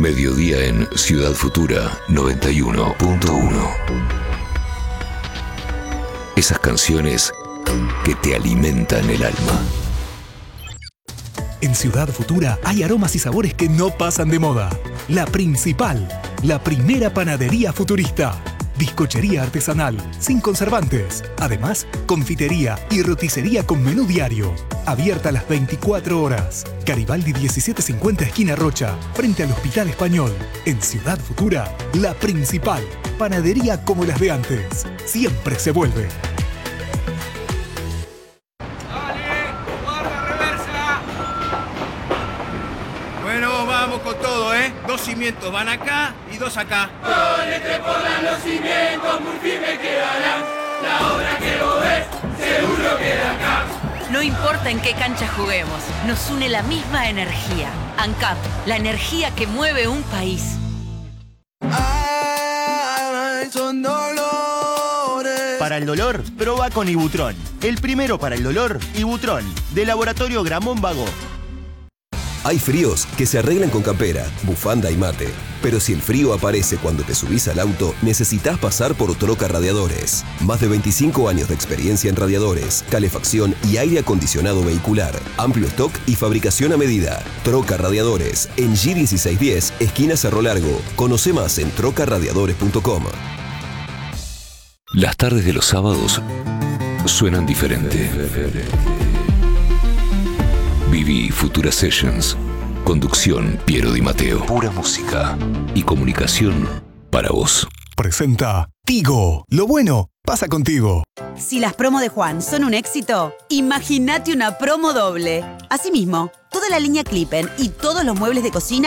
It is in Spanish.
Mediodía en Ciudad Futura 91.1. Esas canciones que te alimentan el alma. En Ciudad Futura hay aromas y sabores que no pasan de moda. La Principal, la primera panadería futurista. Bizcochería artesanal, sin conservantes. Además, confitería y roticería con menú diario. Abierta las 24 horas. Garibaldi 1750 esquina Rocha, frente al Hospital Español. En Ciudad Futura, la Principal. Panadería como las de antes. Siempre se vuelve. Bueno, vamos con todo, ¿eh? 2 cimientos van acá y 2 acá. Con este podan los cimientos muy firmes quedarán. La obra que vos ves, seguro queda acá. No importa en qué cancha juguemos, nos une la misma energía. ANCAP, la energía que mueve un país. Ay, son dolores. Para el dolor, proba con Ibutron. El primero para el dolor, Ibutron, de Laboratorio Gramón Vago. Hay fríos que se arreglan con campera, bufanda y mate. Pero si el frío aparece cuando te subís al auto, necesitas pasar por Troca Radiadores. Más de 25 años de experiencia en radiadores, calefacción y aire acondicionado vehicular. Amplio stock y fabricación a medida. Troca Radiadores, en G1610, esquina Cerro Largo. Conoce más en trocaradiadores.com. Las tardes de los sábados suenan diferente. Viví Futura Sessions. Conducción Piero Di Matteo. Pura música y comunicación para vos. Presenta Tigo. Lo bueno pasa contigo. Si las promos de Juan son un éxito, imagínate una promo doble. Asimismo, toda la línea Clippen y todos los muebles de cocina